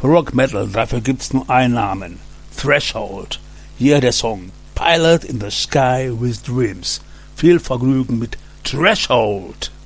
Für Rock Metal, dafür gibt's nur einen Namen. Threshold. Hier der Song Pilot in the Sky with Dreams. Viel Vergnügen mit Threshold.